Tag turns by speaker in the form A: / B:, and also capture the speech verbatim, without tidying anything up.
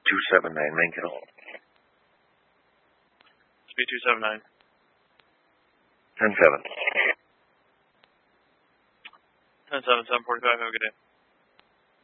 A: two seven nine, main kennel.
B: Speed two seven nine.
A: ten seven.
B: ten seven, seven forty-five, have a good day.